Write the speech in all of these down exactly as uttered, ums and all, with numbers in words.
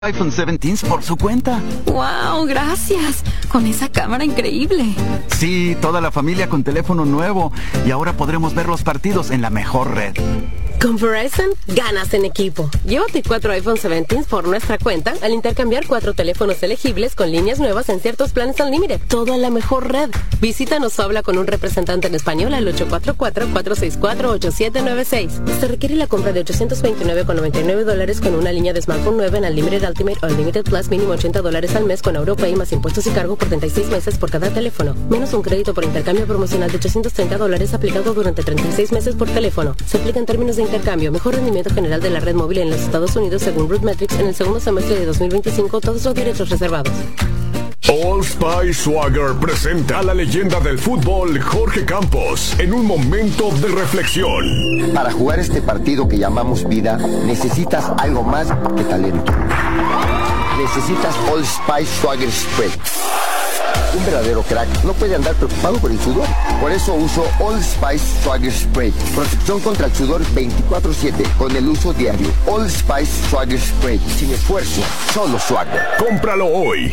iPhone diecisiete por su cuenta. ¡Wow! Gracias. Con esa cámara increíble. Sí, toda la familia con teléfono nuevo. Y ahora podremos ver los partidos en la mejor red. Con Verizon, ganas en equipo. Llévate cuatro iPhone diecisiete por nuestra cuenta al intercambiar cuatro teléfonos elegibles con líneas nuevas en ciertos planes Unlimited. Todo en la mejor red. Visítanos o habla con un representante en español al ocho cuatro cuatro, cuatro seis cuatro, ocho siete nueve seis. Se requiere la compra de ochocientos veintinueve con noventa y nueve dólares con una línea de smartphone nueva en Unlimited Ultimate o Unlimited Plus, mínimo ochenta dólares al mes con AuroPay más impuestos y cargo por treinta y seis meses por cada teléfono. Menos un crédito por intercambio promocional de ochocientos treinta dólares aplicado durante treinta y seis meses por teléfono. Se aplica en términos de intercambio. Mejor rendimiento general de la red móvil en los Estados Unidos según RootMetrics en el segundo semestre de dos mil veinticinco. Todos los derechos reservados. Old Spice Swagger presenta a la leyenda del fútbol Jorge Campos en un momento de reflexión. Para jugar este partido que llamamos vida, necesitas algo más que talento. Necesitas Old Spice Swagger Spray. Un verdadero crack no puede andar preocupado por el sudor. Por eso uso Old Spice Swagger Spray. Protección contra el sudor veinticuatro siete con el uso diario. Old Spice Swagger Spray. Sin esfuerzo, solo swagger. Cómpralo hoy.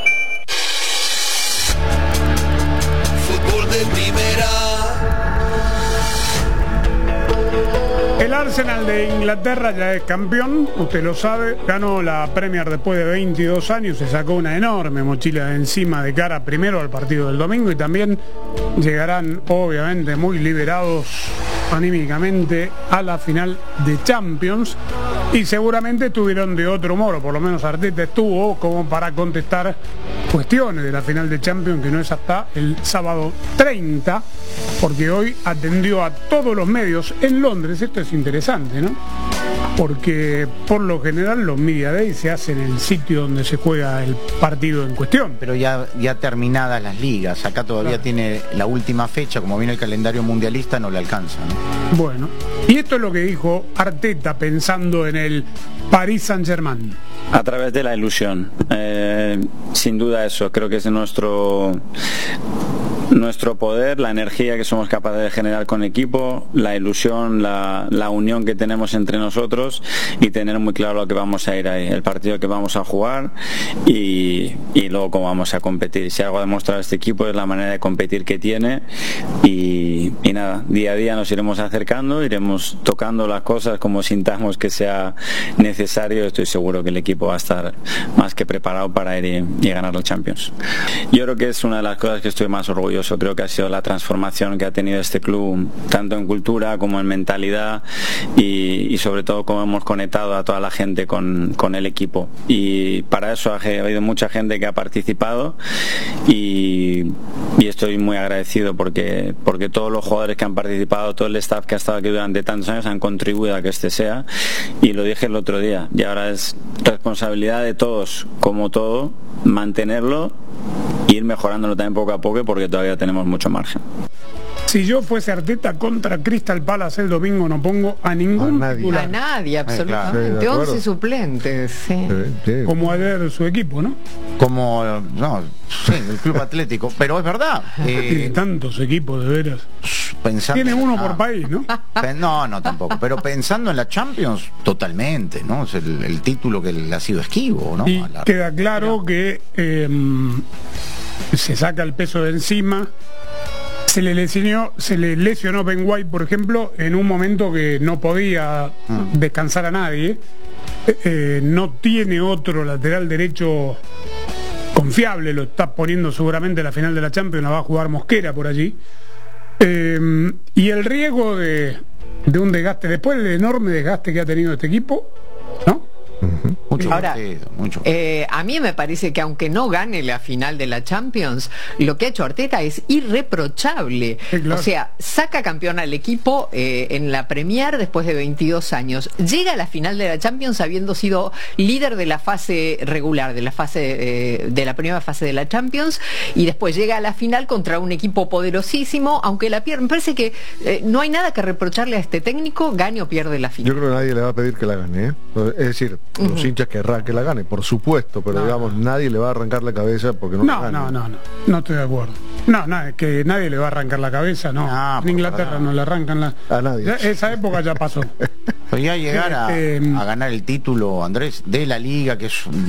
Fútbol de primera. El Arsenal de Inglaterra ya es campeón, usted lo sabe, ganó la Premier después de veintidós años, se sacó una enorme mochila de encima de cara primero al partido del domingo y también llegarán obviamente muy liberados anímicamente a la final de Champions y seguramente estuvieron de otro humor, o por lo menos Arteta estuvo como para contestar cuestiones de la final de Champions, que no es hasta el sábado treinta, porque hoy atendió a todos los medios en Londres. Esto es interesante, ¿no? Porque por lo general los Media Days se hacen en el sitio donde se juega el partido en cuestión. Pero ya, ya terminadas las ligas, acá todavía claro. Tiene la última fecha, como viene el calendario mundialista, no le alcanza, ¿no? Bueno, y esto es lo que dijo Arteta pensando en el Paris Saint-Germain. A través de la ilusión, eh, sin duda eso, creo que es nuestro... nuestro poder, la energía que somos capaces de generar con equipo, la ilusión, la, la unión que tenemos entre nosotros y tener muy claro lo que vamos a ir ahí, el partido que vamos a jugar y, y luego cómo vamos a competir. Si algo ha demostrado este equipo es la manera de competir que tiene y, y nada, día a día nos iremos acercando, iremos tocando las cosas como sintamos que sea necesario. Estoy seguro que el equipo va a estar más que preparado para ir y, y ganar los Champions. Yo creo que es una de las cosas que estoy más orgulloso. Creo que ha sido la transformación que ha tenido este club, tanto en cultura como en mentalidad y, y sobre todo cómo hemos conectado a toda la gente con, con el equipo. Y para eso ha habido mucha gente que ha participado y, y estoy muy agradecido porque, porque todos los jugadores que han participado, todo el staff que ha estado aquí durante tantos años han contribuido a que este sea, y lo dije el otro día, y ahora es responsabilidad de todos, como todo, mantenerlo e ir mejorándolo también poco a poco porque todavía tenemos mucho margen. Si yo fuese Arteta contra Crystal Palace el domingo, no pongo a ningún a nadie, titular. a nadie absolutamente. Sí, once suplentes, sí. Sí, sí. Como ayer su equipo, ¿no? Como, no, sí, el Club Atlético, pero es verdad. Eh, Tiene tantos equipos, de veras. Pensando, Tiene uno ah, por país, ¿no? No, no, tampoco. Pero pensando en la Champions, totalmente, ¿no? Es el, el título que le ha sido esquivo, ¿no? Y la... queda claro que eh, se saca el peso de encima. Se le lesionó, se le lesionó Ben White, por ejemplo, en un momento que no podía mm. descansar a nadie. Eh, eh, no tiene otro lateral derecho confiable, lo está poniendo seguramente en la final de la Champions, la va a jugar Mosquera por allí. Eh, y el riesgo de, de un desgaste, después del enorme desgaste que ha tenido este equipo, ¿no? Uh-huh. Mucho Ahora, partido, mucho. Eh, a mí me parece que aunque no gane la final de la Champions, lo que ha hecho Arteta es irreprochable. Sí, claro. O sea, saca campeón al equipo eh, en la Premier después de veintidós años. Llega a la final de la Champions habiendo sido líder de la fase regular, de la fase eh, de la primera fase de la Champions, y después llega a la final contra un equipo poderosísimo, aunque la pierde. Me parece que eh, no hay nada que reprocharle a este técnico, gane o pierde la final. Yo creo que nadie le va a pedir que la gane, ¿eh? Es decir, los uh-huh. hinchas querrá que la gane, por supuesto, pero no, digamos, nadie le va a arrancar la cabeza porque no, no la gane. No, no, no, no estoy de acuerdo. No, no, que nadie le va a arrancar la cabeza, no. no en Inglaterra no le arrancan la... A nadie. Ya, esa época ya pasó. Podría llegar a, este, a ganar el título, Andrés, de la Liga, que es